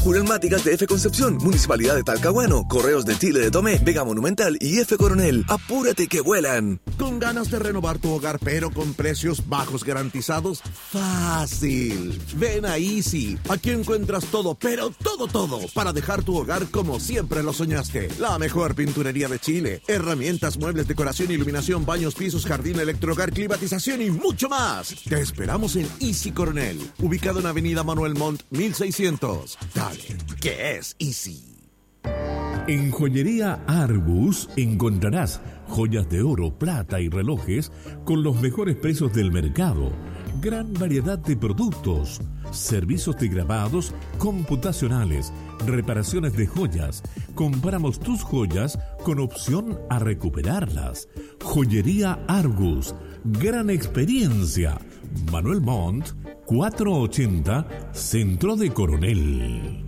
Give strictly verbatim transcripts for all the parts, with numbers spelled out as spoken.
Pneumáticas de F Concepción, Municipalidad de Talcahuano, Correos de Chile de Tomé, Vega Monumental y F Coronel. ¡Apúrate que vuelan! ¿Con ganas de renovar tu hogar pero con precios bajos garantizados? ¡Fácil! Ven a Easy. Aquí encuentras todo, pero todo, todo, para dejar tu hogar como siempre lo soñaste. La mejor pinturería de Chile, herramientas, muebles, decoración, iluminación, baños, pisos, jardín, electrohogar, climatización y mucho más. Te esperamos en Easy Coronel, ubicado en Avenida Manuel Montt, mil seiscientos. Dale, ¿qué es Easy? En Joyería Arbus encontrarás joyas de oro, plata y relojes con los mejores precios del mercado. Gran variedad de productos, servicios de grabados computacionales, reparaciones de joyas. Compramos tus joyas con opción a recuperarlas. Joyería Argus, gran experiencia. Manuel Montt, cuatrocientos ochenta, Centro de Coronel.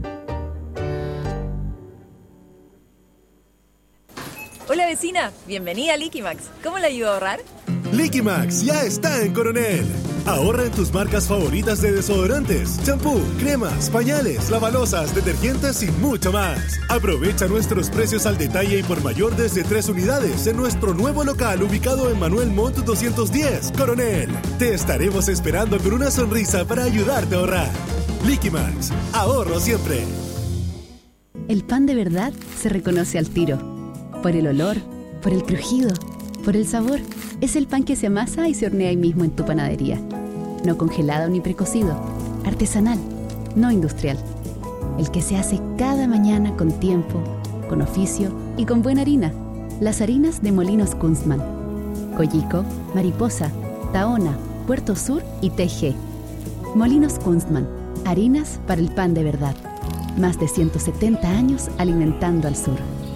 Hola vecina, bienvenida a Liquimax. ¿Cómo le ayudo a ahorrar? Liquimax ya está en Coronel. Ahorra en tus marcas favoritas de desodorantes, champú, cremas, pañales, lavalosas, detergentes y mucho más. Aprovecha nuestros precios al detalle y por mayor desde tres unidades en nuestro nuevo local ubicado en Manuel Montt doscientos diez, Coronel. Te estaremos esperando con una sonrisa para ayudarte a ahorrar. Liquimax, ahorro siempre. El pan de verdad se reconoce al tiro. Por el olor, por el crujido, por el sabor. Es el pan que se amasa y se hornea ahí mismo en tu panadería. No congelado ni precocido. Artesanal, no industrial. El que se hace cada mañana con tiempo, con oficio y con buena harina. Las harinas de Molinos Kunstmann. Coyico, Mariposa, Tahona, Puerto Sur y T G. Molinos Kunstmann. Harinas para el pan de verdad. Más de ciento setenta años alimentando al sur.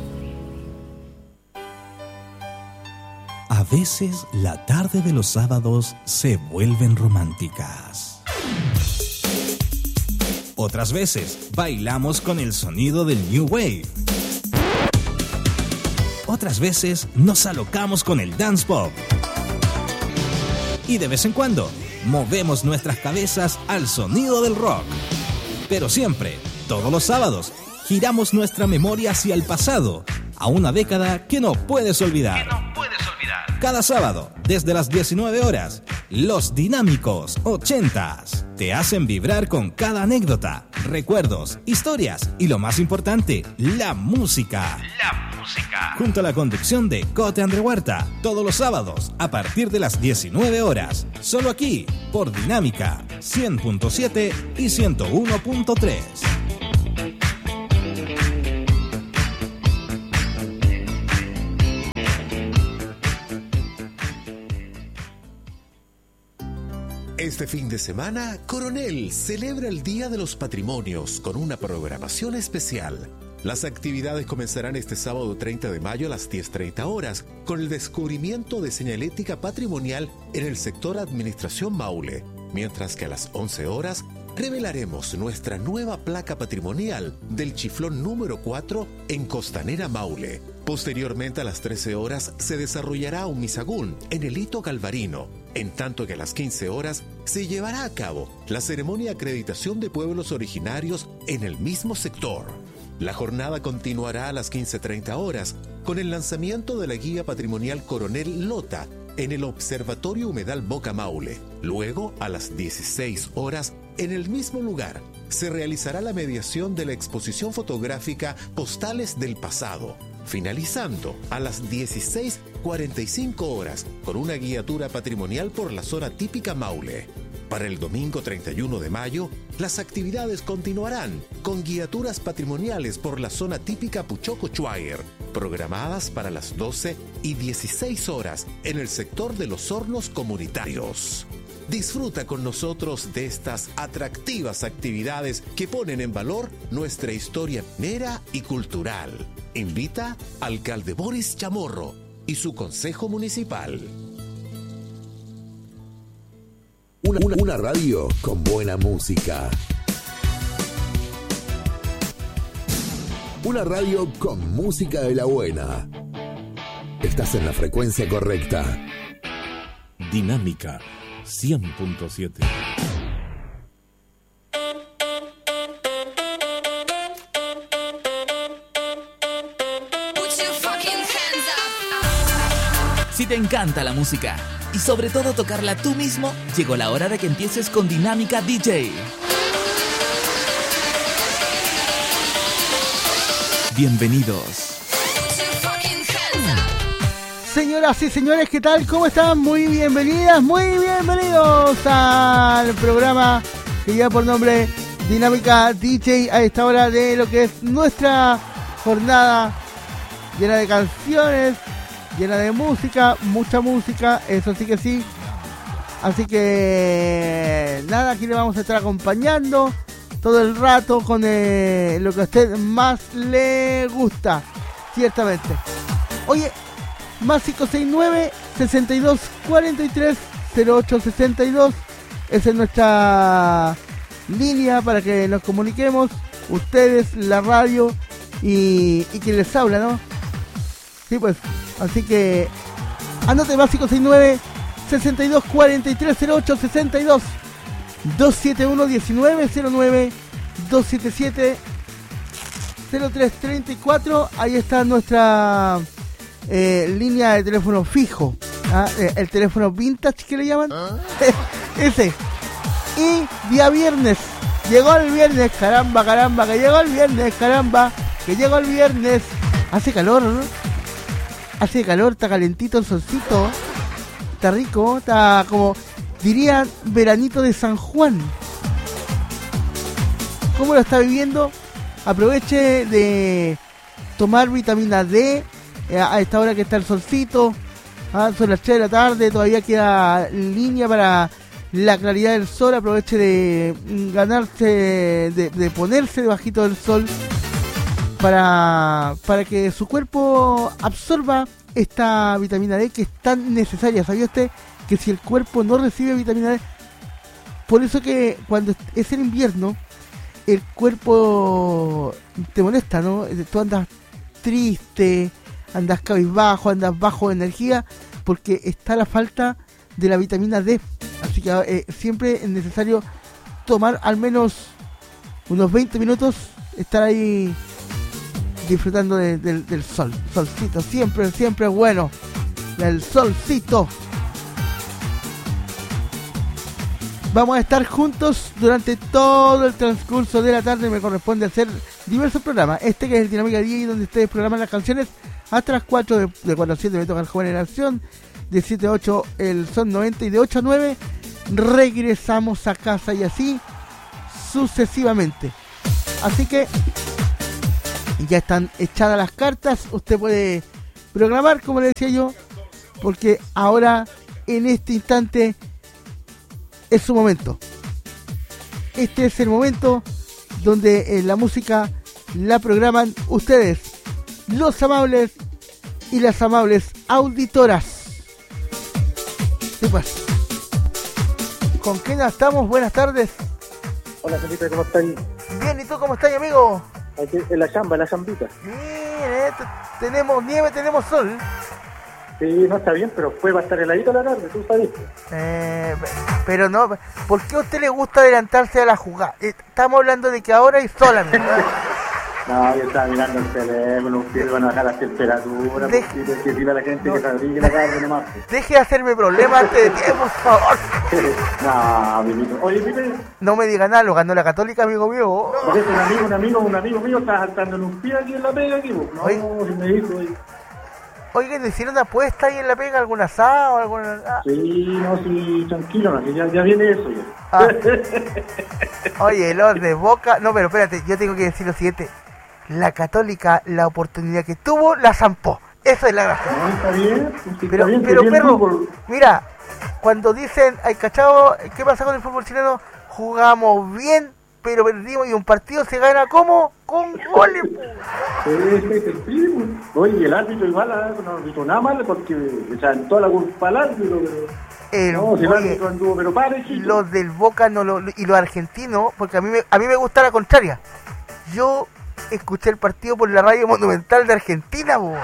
A veces, la tarde de los sábados se vuelven románticas. Otras veces, bailamos con el sonido del New Wave. Otras veces, nos alocamos con el dance pop. Y de vez en cuando, movemos nuestras cabezas al sonido del rock. Pero siempre, todos los sábados, giramos nuestra memoria hacia el pasado, a una década que no puedes olvidar. Que no puedes olvidar. Cada sábado, desde las diecinueve horas, los dinámicos ochentas te hacen vibrar con cada anécdota, recuerdos, historias y lo más importante, la música. La música. Junto a la conducción de Cote Andre Huerta, todos los sábados a partir de las diecinueve horas, solo aquí por Dinámica cien punto siete y ciento uno punto tres. Este fin de semana, Coronel celebra el Día de los Patrimonios con una programación especial. Las actividades comenzarán este sábado treinta de mayo a las diez treinta horas con el descubrimiento de señalética patrimonial en el sector Administración Maule, mientras que a las once horas revelaremos nuestra nueva placa patrimonial del Chiflón número cuatro en Costanera Maule. Posteriormente a las trece horas se desarrollará un misagún en el Hito Galvarino, en tanto que a las quince horas se llevará a cabo la ceremonia de acreditación de pueblos originarios en el mismo sector. La jornada continuará a las quince treinta horas con el lanzamiento de la guía patrimonial Coronel Lota en el Observatorio Humedal Boca Maule. Luego, a las dieciséis horas, en el mismo lugar, se realizará la mediación de la exposición fotográfica Postales del Pasado, finalizando a las dieciséis cuarenta y cinco horas con una guiatura patrimonial por la zona típica Maule. Para el domingo treinta y uno de mayo, las actividades continuarán con guiaturas patrimoniales por la zona típica Puchoco-Chuayer, programadas para las doce y dieciséis horas en el sector de los hornos comunitarios. Disfruta con nosotros de estas atractivas actividades que ponen en valor nuestra historia minera y cultural. Invita alcalde Boris Chamorro y su consejo municipal. Una, una, una radio con buena música. Una radio con música de la buena. Estás en la frecuencia correcta. Dinámica cien punto siete. Si te encanta la música y sobre todo tocarla tú mismo, llegó la hora de que empieces con Dinámica D J. Bienvenidos. Señoras y señores, ¿qué tal? ¿Cómo están? Muy bienvenidas, muy bienvenidos al programa que lleva por nombre Dinámica D J a esta hora de lo que es nuestra jornada llena de canciones, llena de música, mucha música, eso sí que sí. Así que nada, aquí le vamos a estar acompañando todo el rato con eh, lo que a usted más le gusta, ciertamente. Oye, más cinco seis nueve, sesenta y dos cuarenta y tres, cero ocho sesenta y dos, esa es nuestra línea para que nos comuniquemos, ustedes, la radio y, y quien les habla, ¿no? Sí, pues, así que anote más cinco seis nueve, sesenta y dos cuarenta y tres, cero ocho sesenta y dos, dos siete uno, diecinueve cero nueve, dos siete siete, cero tres treinta y cuatro, ahí está nuestra eh, línea de teléfono fijo, ¿ah? eh, el teléfono vintage que le llaman, ¿ah? Ese. Y día viernes, llegó el viernes, caramba, caramba, que llegó el viernes, caramba, que llegó el viernes, hace calor, ¿no? Hace calor, está calentito el solcito, está rico, está como, dirían, veranito de San Juan. ¿Cómo lo está viviendo? Aproveche de tomar vitamina D eh, a esta hora que está el solcito, ah, son las tres de la tarde, todavía queda línea para la claridad del sol. Aproveche de ganarse, de, de ponerse debajito del sol para, para que su cuerpo absorba esta vitamina D que es tan necesaria. ¿Sabía usted que si el cuerpo no recibe vitamina D, por eso que cuando es el invierno, el cuerpo te molesta, ¿no? Tú andas triste, andas cabizbajo, andas bajo de energía, porque está la falta de la vitamina D. Así que eh, siempre es necesario tomar al menos unos veinte minutos, estar ahí disfrutando de, de, del sol, solcito, siempre, siempre es bueno, el solcito. Vamos a estar juntos durante todo el transcurso de la tarde. Me corresponde hacer diversos programas. Este que es el Dinámica D J, donde ustedes programan las canciones hasta las cuatro, de, de cuatro a siete me toca el Joven Generación, de siete a ocho el Son noventa y de ocho a nueve regresamos a casa y así sucesivamente. Así que ya están echadas las cartas. Usted puede programar, como le decía yo, porque ahora en este instante es su momento. Este es el momento donde eh, la música la programan ustedes, los amables y las amables auditoras. ¿Qué pasa? ¿Con quién estamos? Buenas tardes. Hola, Felipe, ¿cómo estás? Bien, ¿y tú cómo estás, amigo? Aquí en la chamba, en la chambita. Bien, eh, t- tenemos nieve, tenemos sol. Sí, no está bien, pero fue va a estar heladito la tarde, tú sabes. Eh, pero no, ¿por qué a usted le gusta adelantarse a la jugada? Estamos hablando de que ahora hay sol, amigo. No, yo estaba mirando el teléfono, ustedes van a bajar la temperatura, de... porque decirle a la gente no, que se abrigue la tarde nomás. Deje de hacerme problemas antes de tiempo, por favor. No, mi amigo. Oye, Pipe. No me diga nada, lo ganó la Católica, amigo mío. No. Es un amigo, un amigo, un amigo mío está saltando en un pie aquí en la pega, aquí. No, Oye. si me dijo. Oye. Oigan, ¿le hicieron una apuesta ahí en la pega? ¿Algún asado? Alguna... Ah. Sí, no, sí, tranquilo, no, ya, ya viene eso ya. Ah. Oye, los de Boca... No, pero espérate, yo tengo que decir lo siguiente. La Católica, la oportunidad que tuvo, la zampó. Eso es la gracia. No, está bien. Está pero, bien, pero bien perro, fútbol. Mira, cuando dicen, ay, cachado, ¿qué pasa con el fútbol chileno? Jugamos bien, pero perdimos y un partido se gana ¿cómo? Con goles. Oye, el árbitro igual no árbitro nada mal porque le echan toda la culpa al árbitro. El, no, si el árbitro anduvo, pero pare, chico. Los del Boca no lo, y los argentinos, porque a mí, me, a mí me gusta la contraria. Yo escuché el partido por la radio Monumental de Argentina, bo.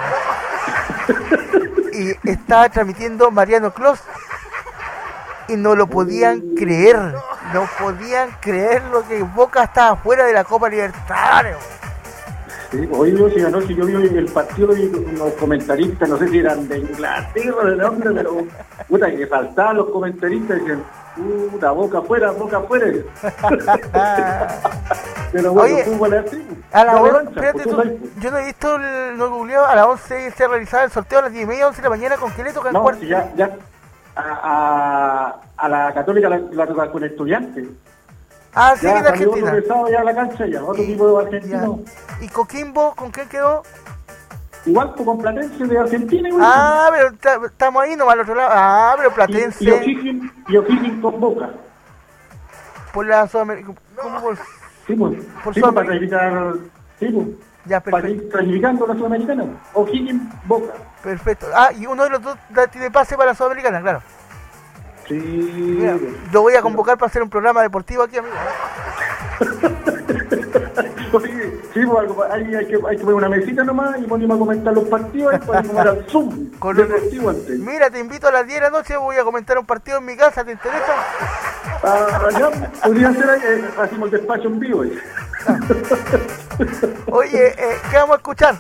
Y estaba transmitiendo Mariano Clos y no lo podían creer, no podían creer lo que Boca estaba fuera de la Copa Libertadores. Sí, hoy yo si anoche yo vi el partido y los comentaristas, no sé si eran de Inglaterra, de dónde, pero puta que faltaban los comentaristas y decían, puta, boca afuera, boca afuera. Pero bueno, oye, fútbol es así. A la no on- revancha, espérate, pues, tú, tú yo no he visto, el, no he googleado, a las once se realizaba el sorteo, a las diez y media, once de la mañana, ¿con qué le toca el no, cuarto? si ya, ya a, a, a la Católica la, la toca con Estudiantes. Ah, sí, ya que de salió Argentina. otro pesado ya a la cancha, ya otro tipo de argentino. ¿Y Coquimbo con quién quedó? Igual pues, con Platense de Argentina. Igual. Ah, pero ta- estamos ahí nomás al otro lado. Ah, pero Platense. Y, y O'Higgins y O'Higgins con Boca. Por la Sudamericana. ¿Cómo por? Sí, pues. Por Sí, pues, para clasificar. Sí, pues. Ya, Para perfecto. ir clasificando la Sudamericana. O'Higgins, Boca. Perfecto. Ah, y uno de los dos da- tiene pase para la Sudamericana, claro. Sí. Mira, lo voy a convocar para hacer un programa deportivo aquí, amigo. Oye, sí, pues, algo, hay, hay, que, hay que poner una mesita nomás y ponemos a comentar los partidos y podemos poner al Zoom. Con deportivo antes. Mira, te invito a las diez de la noche, voy a comentar un partido en mi casa, ¿te interesa? Ah, ya, podría ser ahí, eh, hacemos el despacho en vivo. eh. Oye, eh, ¿qué vamos a escuchar?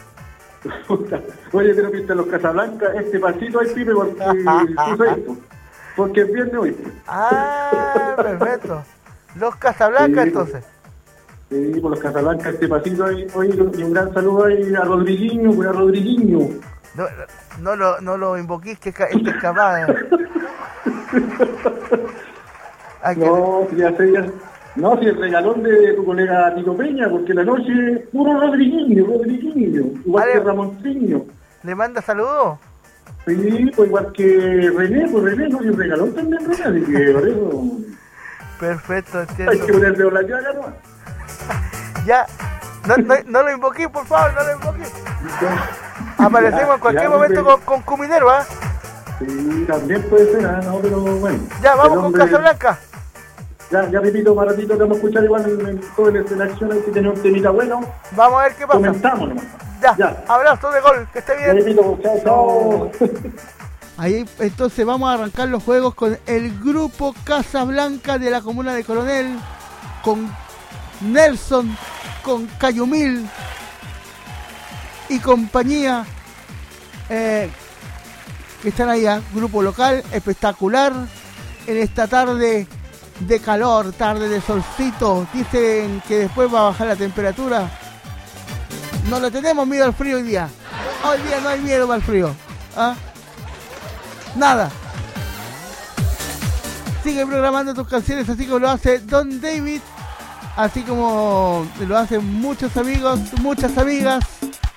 Oye, creo que viste los Casablanca, este pasito ahí, Pipe, porque tú sabes, pues, porque es viernes hoy. Ah, perfecto. Los Casablanca, Sí. entonces. Sí, por los Casablanca, este pasito ahí, oye, y un gran saludo ahí a Rodriguinho, pues a Rodriguinho. No, no, lo, no lo invoquís, que es ca- este es capaz. de- Hay que- No, si ya sé, ya. No, si el regalón de tu colega Tito Peña, porque la noche puro Rodriguinho, Rodriguinho, igual Vale. que Ramoncinho. ¿Le manda saludos? Sí, pues igual que René, pues René, no, y un regalón también René, así que por eso Perfecto, hay que entiendo. ponerle la llaga, ¿no? Ya, no, no, no lo invoquís, por favor, no lo invoquís. Aparecemos en cualquier Ya, momento Pipe. con, con Cuminero, ¿ah? Sí, también puede ser, ah, no, pero bueno. Ya, vamos El con hombre- Casablanca. Ya, ya, Pipito, para ratito te vamos a escuchar igual en, en jóvenes en acción, hay que tener un temita bueno. Vamos a ver qué pasa. Comentamos nomás. Ya, Ya. abrazo de gol, que esté Ya, bien. Pipito, chao, chao. Ahí entonces vamos a arrancar los juegos con el grupo Casablanca de la comuna de Coronel, con Nelson, con Cayumil y compañía, eh, que están allá, grupo local, espectacular, en esta tarde de calor, tarde de solcito. Dicen que después va a bajar la temperatura. No le tenemos miedo al frío hoy día. Hoy día no hay miedo al frío. ¿Ah? Nada. Sigue programando tus canciones así como lo hace Don David, así como lo hacen muchos amigos, muchas amigas.